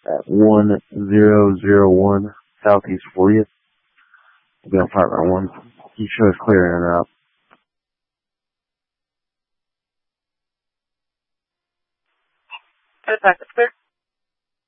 at 1001 Southeast 40th. We'll be on flight route 1. You show us clear in and out. Good, back, clear.